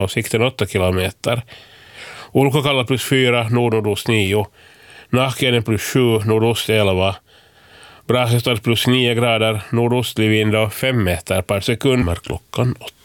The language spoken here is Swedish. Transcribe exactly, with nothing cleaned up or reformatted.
och sikten åtta kilometer. Ulkokalla plus fyra, nordnordost nio. Nahkenen plus sju, nordost elva. Brahestad plus nio grader, nordostlig vind och fem meter per sekund. Klockan åtta.